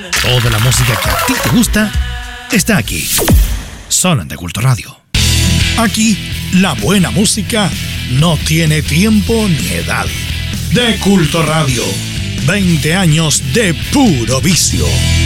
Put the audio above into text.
Toda la música que a ti te gusta está aquí, solo en De Culto Radio. Aquí, la buena música no tiene tiempo ni edad. De Culto Radio, 20 años de puro vicio.